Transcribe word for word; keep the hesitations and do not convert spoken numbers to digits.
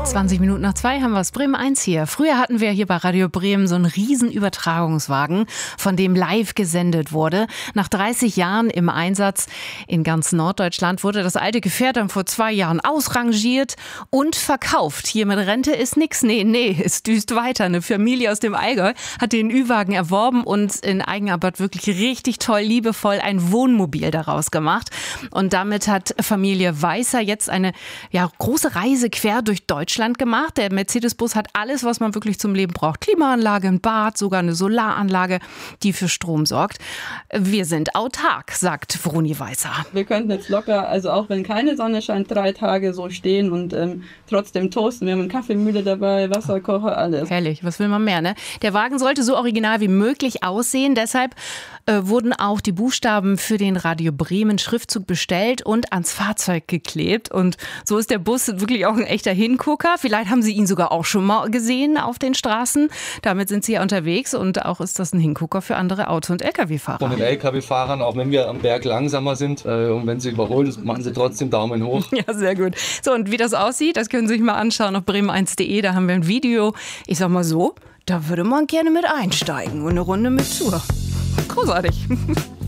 zwanzig Minuten nach zwei haben wir es. Bremen eins hier. Früher hatten wir hier bei Radio Bremen so einen riesen Übertragungswagen, von dem live gesendet wurde. Nach dreißig Jahren im Einsatz in ganz Norddeutschland wurde das alte Gefährt dann vor zwei Jahren ausrangiert und verkauft. Hier mit Rente ist nix. Nee, nee, es düst weiter. Eine Familie aus dem Allgäu hat den Ü-Wagen erworben und in Eigenarbeit wirklich richtig toll, liebevoll ein Wohnmobil daraus gemacht. Und damit hat Familie Weißer jetzt eine ja, große Reise quer durch Deutschland gemacht. Der Mercedes-Bus hat alles, was man wirklich zum Leben braucht. Klimaanlage, ein Bad, sogar eine Solaranlage, die für Strom sorgt. Wir sind autark, sagt Vroni Weißer. Wir könnten jetzt locker, also auch wenn keine Sonne scheint, drei Tage so stehen und ähm, trotzdem toasten. Wir haben eine Kaffeemühle dabei, Wasserkocher, alles. Herrlich, was will man mehr, ne? Der Wagen sollte so original wie möglich aussehen. Deshalb äh, wurden auch die Buchstaben für den Radio Bremen Schriftzug bestellt und ans Fahrzeug geklebt. Und so ist der Bus wirklich auch ein echter Hingucker. Vielleicht haben Sie ihn sogar auch schon mal gesehen auf den Straßen. Damit sind Sie ja unterwegs und auch ist das ein Hingucker für andere Auto- und L K W-Fahrer. Von den L K W-Fahrern, auch wenn wir am Berg langsamer sind äh, und wenn sie überholen, machen sie trotzdem Daumen hoch. Ja, sehr gut. So, und wie das aussieht, das können Sie sich mal anschauen auf bremen eins punkt de. Da haben wir ein Video. Ich sag mal so, da würde man gerne mit einsteigen und eine Runde mit Tour. Großartig.